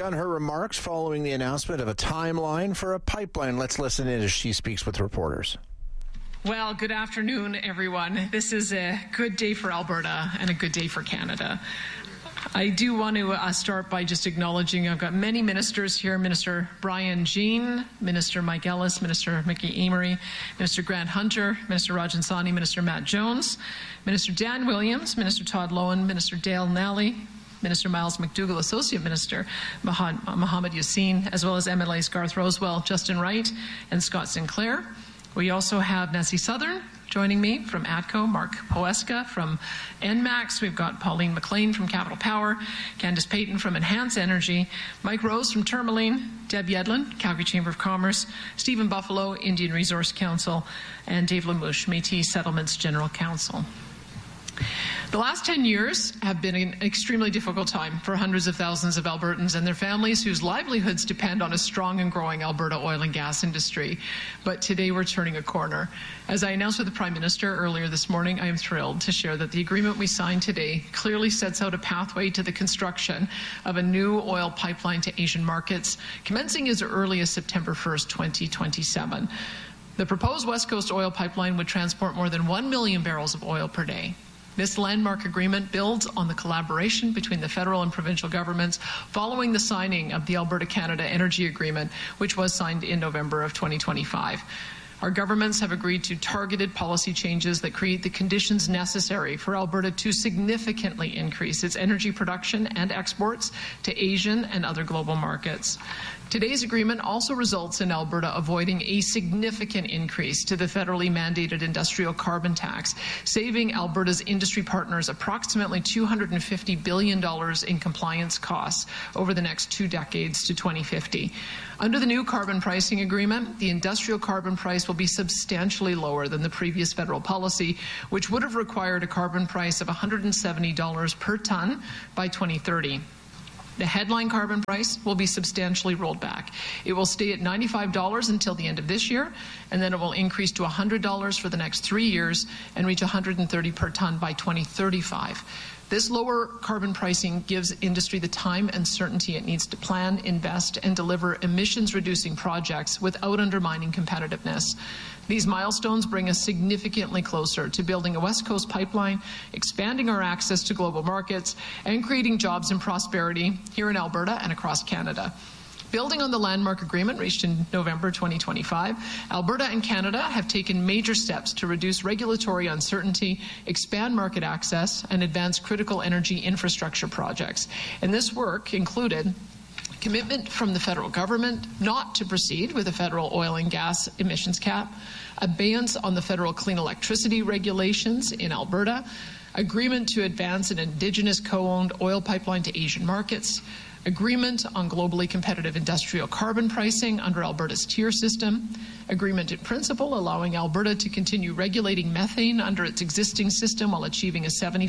begun her remarks following the announcement of a timeline for a pipeline. Let's listen in as she speaks with reporters. Well, good afternoon, everyone. This is a good day for Alberta and a good day for Canada. I do want to start by just acknowledging I've got many ministers here. Minister Brian Jean, Minister Mike Ellis, Minister Mickey Amery, Minister Grant Hunter, Minister Rajan Sani, Minister Matt Jones, Minister Dan Williams, Minister Todd Lowen, Minister Dale Nally, Minister Miles McDougall, Associate Minister Mohammed Yassin, as well as MLAs Garth Rosewell, Justin Wright, and Scott Sinclair. We also have Nancy Southern joining me from ATCO, Mark Poeska from ENMAX. We've got Pauline McLean from Capital Power, Candice Payton from Enhance Energy, Mike Rose from Tourmaline, Deb Yedlin, Calgary Chamber of Commerce, Stephen Buffalo, Indian Resource Council, and Dave Lamouche, Métis Settlements General Counsel. The last 10 years have been an extremely difficult time for hundreds of thousands of Albertans and their families whose livelihoods depend on a strong and growing Alberta oil and gas industry. But today we're turning a corner. As I announced with the Prime Minister earlier this morning, I am thrilled to share that the agreement we signed today clearly sets out a pathway to the construction of a new oil pipeline to Asian markets, commencing as early as September 1st, 2027. The proposed West Coast oil pipeline would transport more than 1 million barrels of oil per day. This landmark agreement builds on the collaboration between the federal and provincial governments following the signing of the Alberta-Canada Energy Agreement, which was signed in November of 2025. Our governments have agreed to targeted policy changes that create the conditions necessary for Alberta to significantly increase its energy production and exports to Asian and other global markets. Today's agreement also results in Alberta avoiding a significant increase to the federally mandated industrial carbon tax, saving Alberta's industry partners approximately $250 billion in compliance costs over the next 2 decades to 2050. Under the new carbon pricing agreement, the industrial carbon price will be substantially lower than the previous federal policy, which would have required a carbon price of $170 per tonne by 2030. The headline carbon price will be substantially rolled back. It will stay at $95 until the end of this year, and then it will increase to $100 for the next 3 years and reach $130 per tonne by 2035. This lower carbon pricing gives industry the time and certainty it needs to plan, invest, and deliver emissions-reducing projects without undermining competitiveness. These milestones bring us significantly closer to building a West Coast pipeline, expanding our access to global markets, and creating jobs and prosperity here in Alberta and across Canada. Building on the landmark agreement reached in November 2025, Alberta and Canada have taken major steps to reduce regulatory uncertainty, expand market access, and advance critical energy infrastructure projects. And this work included commitment from the federal government not to proceed with a federal oil and gas emissions cap, abeyance on the federal clean electricity regulations in Alberta, agreement to advance an Indigenous co-owned oil pipeline to Asian markets, agreement on globally competitive industrial carbon pricing under Alberta's tier system, agreement in principle allowing Alberta to continue regulating methane under its existing system while achieving a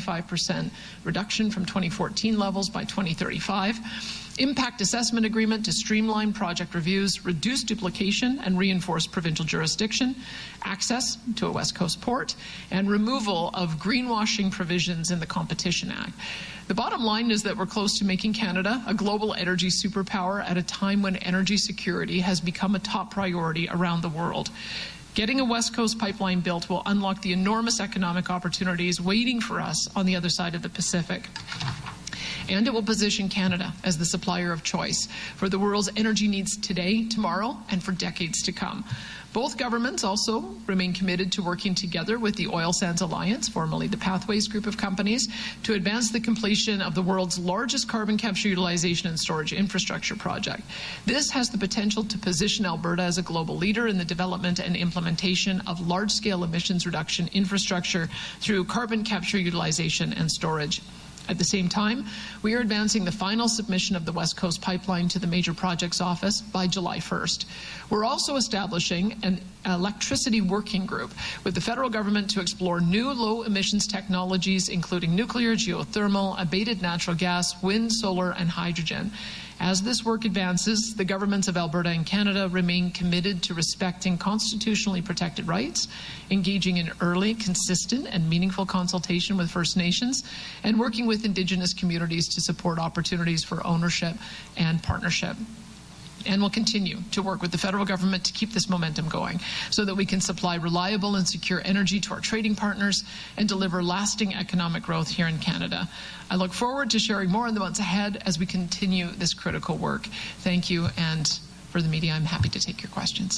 75% reduction from 2014 levels by 2035, impact assessment agreement to streamline project reviews, reduce duplication and reinforce provincial jurisdiction, access to a West Coast port, and removal of greenwashing provisions in the Competition Act. The bottom line is that we're close to making Canada a global energy superpower at a time when energy security has become a top priority around the world. Getting a West Coast pipeline built will unlock the enormous economic opportunities waiting for us on the other side of the Pacific. And it will position Canada as the supplier of choice for the world's energy needs today, tomorrow, and for decades to come. Both governments also remain committed to working together with the Oil Sands Alliance, formerly the Pathways Group of companies, to advance the completion of the world's largest carbon capture utilization and storage infrastructure project. This has the potential to position Alberta as a global leader in the development and implementation of large-scale emissions reduction infrastructure through carbon capture utilization and storage. At the same time, we are advancing the final submission of the West Coast Pipeline to the Major Projects Office by July 1st. We're also establishing an electricity working group with the federal government to explore new low-emissions technologies, including nuclear, geothermal, abated natural gas, wind, solar, and hydrogen. As this work advances, the governments of Alberta and Canada remain committed to respecting constitutionally protected rights, engaging in early, consistent, and meaningful consultation with First Nations, and working with with Indigenous communities to support opportunities for ownership and partnership. And we'll continue to work with the federal government to keep this momentum going so that we can supply reliable and secure energy to our trading partners and deliver lasting economic growth here in Canada. I look forward to sharing more in the months ahead as we continue this critical work. Thank you, and for the media, I'm happy to take your questions.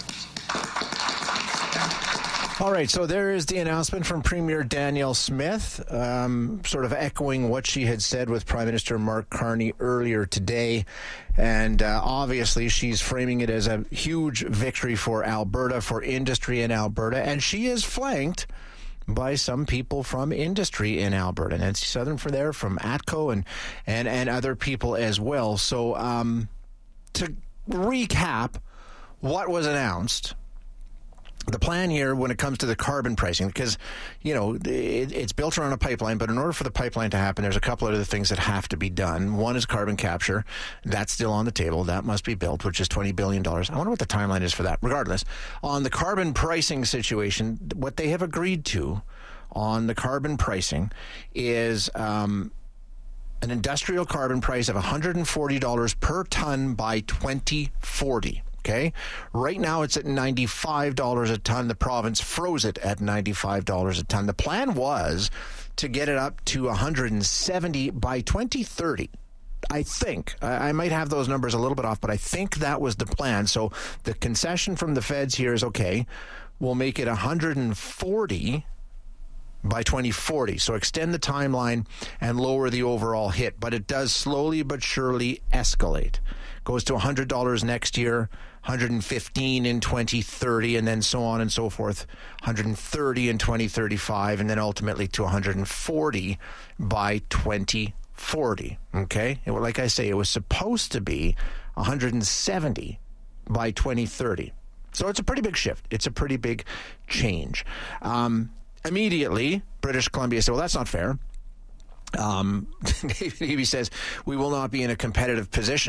All right, so there is the announcement from Premier Danielle Smith, sort of echoing what she had said with Prime Minister Mark Carney earlier today. And obviously, she's framing it as a huge victory for Alberta, for industry in Alberta. And she is flanked by some people from industry in Alberta. Nancy Southern from there, from ATCO, and other people as well. So to recap what was announced, the plan here when it comes to the carbon pricing, because, you know, it's built around a pipeline, but in order for the pipeline to happen, there's a couple of other things that have to be done. One is carbon capture. That's still on the table. That must be built, which is $20 billion. I wonder what the timeline is for that. Regardless, on the carbon pricing situation, what they have agreed to on the carbon pricing is an industrial carbon price of $140 per ton by 2040. Okay. Right now it's at $95 a ton. The province froze it at $95 a ton. The plan was to get it up to $170 by 2030. I think. I might have those numbers a little bit off, but I think that was the plan. So the concession from the feds here is, okay, we'll make it $140 by 2040. So extend the timeline and lower the overall hit. But it does slowly but surely escalate. Goes to $100 next year, $115 in 2030, and then so on and so forth, $130 in 2035, and then ultimately to $140 by 2040. Okay? Like I say, it was supposed to be $170 by 2030. So it's a pretty big shift. It's a pretty big change. Immediately, British Columbia said, well, that's not fair. David Eby says, we will not be in a competitive position